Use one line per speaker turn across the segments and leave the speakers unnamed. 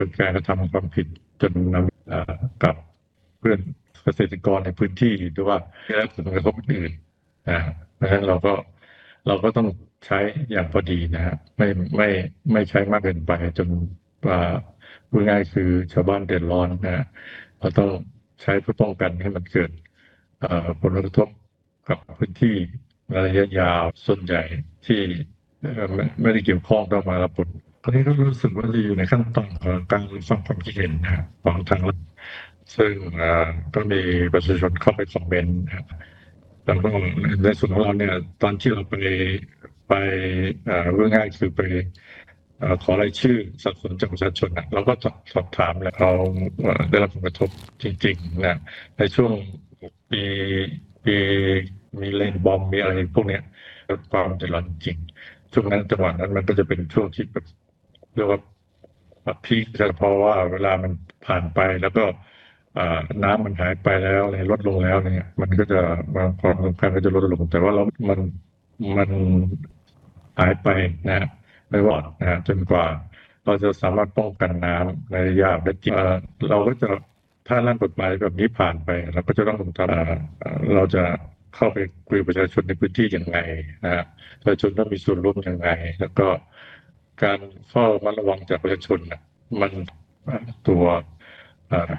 เป็นการกระทำความผิดจนนำกับเพื่อนเกษตรกรในพื้นที่หรือว่าได้รับผลกระทบอื่นเพราะฉะนั้นเราก็ต้องใช้อย่างพอดีนะฮะไม่ไม่ใช้มากเกินไปจนพูดง่ายคือชาวบ้านเดือดร้อนนะฮะเราต้องใช้เพื่อป้องกันให้มันเกิดผลกระทบกับพื้นที่ระยะยาวส่วนใหญ่ที่ไม่ได้เกี่ยวข้องต้องมารับผลตอนนี้ก็รู้สึกว่าจะอยู่ในขั้นตอนของการฟังความคิดเห็นนะของทางรัฐซึ่งก็มีประชาชนเข้าไปคอมเมนต์นะแล้วก็ในส่วนของเราเนี่ยตอนที่เราไปเรื่องง่ายคือไปขอรายชื่อสัดส่วนจากประชาชนนะเราก็สอบถามแล้วเขาได้รับผลกระทบจริงๆนะในช่วงปีปีมีเลนบอมมีอะไรพวกเนี้ยความเดือดร้อนจริงช่วงนั้นจังหวะนั้นมันก็จะเป็นช่วงที่แบบเรียกว่าพีคเพราะว่าเวลามันผ่านไปแล้วก็น้ำมันหายไปแล้วอะไรลดลงแล้วเนี่ยมันก็จะความสำคัญก็จะลดลงแต่ว่ามันหายไปนะฮะไม่วอดนะฮะจนกว่าเราจะสามารถป้องกันน้ำในระยะได้จริงเราก็จะถ้าร่างกฎหมายแบบนี้ผ่านไปเราก็จะต้องทำเราจะเข้าไปคุยกับประชาชนในพื้นที่อย่างไรนะฮะประชาชนต้องมีส่วนร่วมอย่างไรแล้วก็การเฝ้าระมัดระวังจากประชาชนนะมันตัวอ่า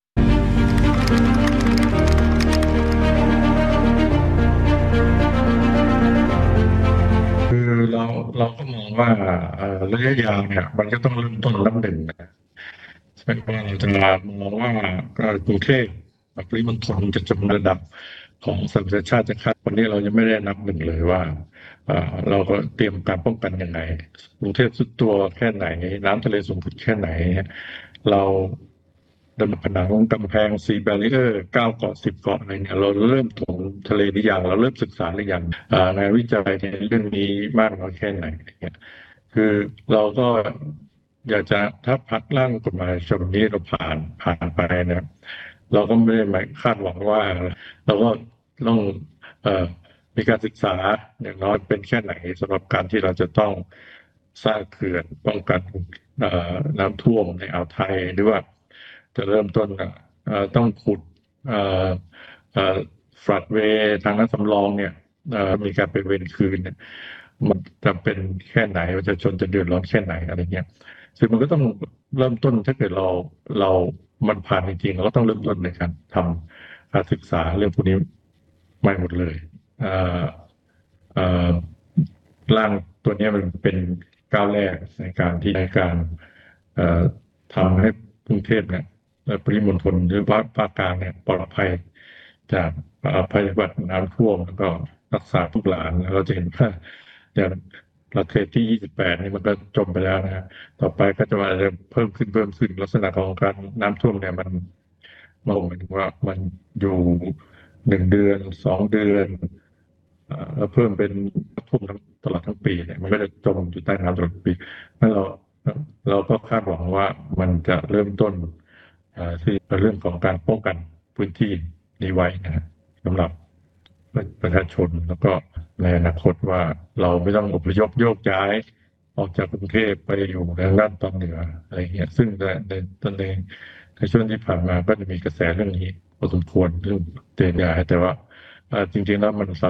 คือเราก็มองว่าระยะยาวเนี่ยมันก็ต้องเริ่มต้นนับหนึ่งนะใช่ว่าเราจะมองว่ากรุงเทพปริมณฑลจะจำระดับของสหประชาชาติจะคาดวันนี้เรายังไม่ได้นับหนึ่งเลยว่าเราก็เตรียมการป้องกันยังไงกรุงเทพสุดตัวแค่ไหนน้ำทะเลสูงขึ้นแค่ไหนเราดำผนังกำแพงซีแบรีเออร์9 เกาะ10 เกาะอะไรเนี่ยเราเริ่มถมทะเลหรือยังเราเริ่มศึกษาหรือยังงานวิจัยในเรื่องนี้มากน้อยแค่ไหนเนี่ยคือเราก็อยากจะถ้าพักร่างกฎหมายฉบับนี้เราผ่านไปเนี่ยเราก็ไม่ได้หมายคาดหวังว่าเราก็ต้องเอ่อมีการศึกษาอย่างน้อยเป็นแค่ไหนสำหรับการที่เราจะต้องสร้างเขื่อนป้องกันน้ำท่วมในอ่าวไทยหรือว่าจะเริ่มต้นต้องขุดเอ่อฟลัดเวย์ทางน้ำสำรองเนี่ยมีการไปเวรคืนเนี่ยมันจำเป็นแค่ไหนประชาชนจะเดือดร้อนแค่ไหนอะไรเงี้ยซึ่งมันก็ต้องเริ่มต้นถ้าเกิดเรามันผ่านจริงๆเราก็ต้องเริ่มต้นในการทำการศึกษาเรื่องพวกนี้ใหม่หมดเลยเอ่อเอ่อร่างตัวนี้มันเป็นก้าวแรกในการที่ในการเอ่อทำให้กรุงเทพเนี่ยและปริมณฑลหรือว่าภาคกลางเนี่ยปลอดภัยจากภัยพิบัติน้ำท่วมแล้วก็รักษาทุกหลานแล้วเราจะเห็นว่าอย่างประเทศที่28นี่มันก็จมไปแล้วนะฮะต่อไปก็จะมาจะเพิ่มขึ้นลักษณะของการน้ำท่วมเนี่ยมันหมายถึงว่ามันอยู่1 เดือน2 เดือนแล้วเพิ่มเป็นท่วมตลอดทั้งปีเนี่ยมันก็จะจมอยู่ใต้น้ำตลอดปีนั่นเราก็คาดหวังว่ามันจะเริ่มต้นที่เรื่องของการป้องกันพื้นที่นี้ไว้นะสำหรับประชาชนแล้วก็ในอนาคตว่าเราไม่ต้องอพยพโยกย้ายออกจากกรุงเทพไปอยู่ทางด้านตอนเหนืออะไรเงี้ยซึ่งในช่วงที่ผ่านมาก็จะมีกระแสเรื่องนี้พอสมควรเรื่องเตียนยาแต่ว่าจริงๆแล้วมัน